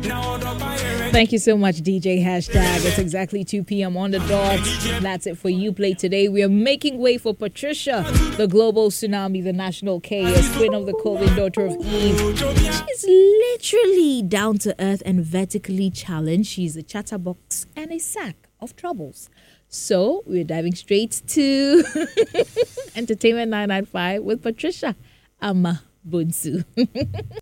Thank you so much, DJ Hashtag. It's exactly 2 p.m. on the dot. That's it for You Play today. We are making way for Patricia, the global tsunami, the national chaos, queen of the Coven, daughter of Eve. She's literally down to earth and vertically challenged. She's a chatterbox and a sack of troubles. So we're diving straight to Entertainment 995 with Patricia Ama Bunsu.